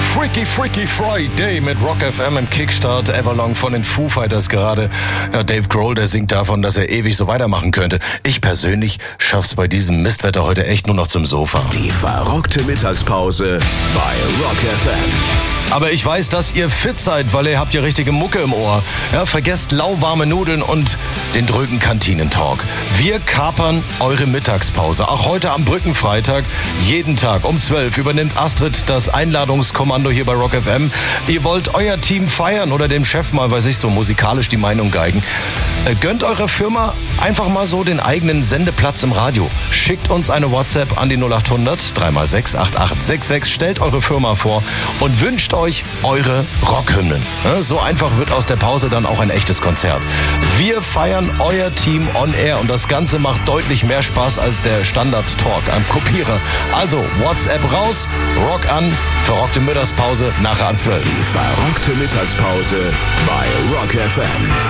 Freaky Friday mit Rock FM im Kickstart Everlong von den Foo Fighters gerade. Ja, Dave Grohl, der singt davon, dass er ewig so weitermachen könnte. Ich persönlich schaff's bei diesem Mistwetter heute echt nur noch zum Sofa. Die verrockte Mittagspause bei Rock FM. Aber ich weiß, dass ihr fit seid, weil ihr habt ja richtige Mucke im Ohr. Ja, vergesst lauwarme Nudeln und den drögen Kantinentalk. Wir kapern eure Mittagspause. Auch heute am Brückenfreitag, jeden Tag um 12 übernimmt Astrid das Einladungskommando hier bei Rock FM. Ihr wollt euer Team feiern oder dem Chef mal, weiß ich, so musikalisch die Meinung geigen. Gönnt eurer Firma einfach mal so den eigenen Sendeplatz im Radio. Schickt uns eine WhatsApp an die 0800 3x6 8866. Stellt eure Firma vor und wünscht euch eure Rockhymnen. So einfach wird aus der Pause dann auch ein echtes Konzert. Wir feiern euer Team on air und das Ganze macht deutlich mehr Spaß als der Standard-Talk am Kopierer. Also WhatsApp raus, Rock an, verrockte Mittagspause nachher an 12. Die verrockte Mittagspause bei Rock FM.